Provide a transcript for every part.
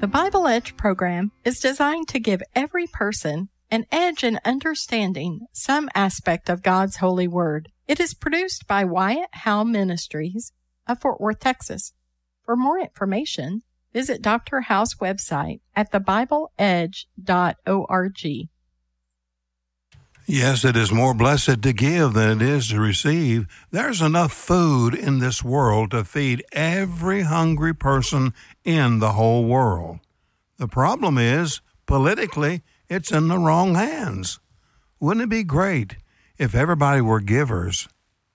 The Bible Edge program is designed to give every person an edge in understanding some aspect of God's holy word. It is produced by Wyatt Howe Ministries of Fort Worth, Texas. For more information, visit Dr. Howe's website at thebibleedge.org. Yes, it is more blessed to give than it is to receive. There's enough food in this world to feed every hungry person in the whole world. The problem is, politically, it's in the wrong hands. Wouldn't it be great if everybody were givers?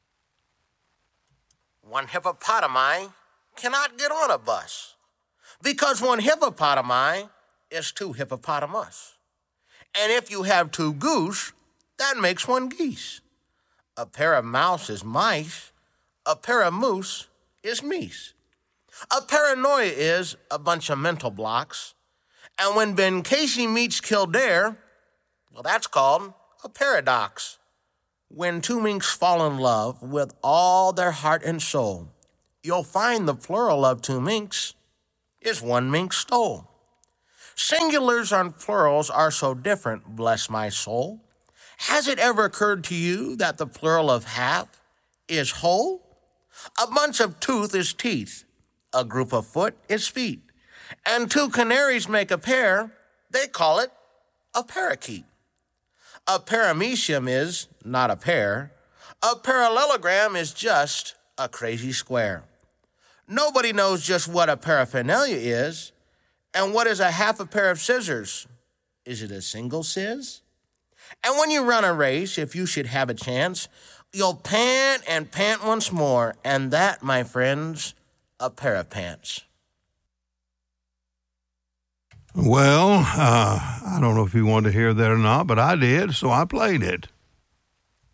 One hippopotami cannot get on a bus because one hippopotami is two hippopotamus. And if you have two goose, that makes one geese. A pair of mouse is mice. A pair of moose is meese. A paranoia is a bunch of mental blocks. And when Ben Casey meets Kildare, well, that's called a paradox. When two minks fall in love with all their heart and soul, you'll find the plural of two minks is one mink stole. Singulars and plurals are so different, bless my soul. Has it ever occurred to you that the plural of half is whole? A bunch of tooth is teeth. A group of foot is feet. And two canaries make a pair. They call it a parakeet. A paramecium is not a pair. A parallelogram is just a crazy square. Nobody knows just what a paraphernalia is. And what is a half a pair of scissors? Is it a single sizz? And when you run a race, if you should have a chance, you'll pant and pant once more, and that, my friends, a pair of pants. Well, I don't know if you wanted to hear that or not, but I did, so I played it.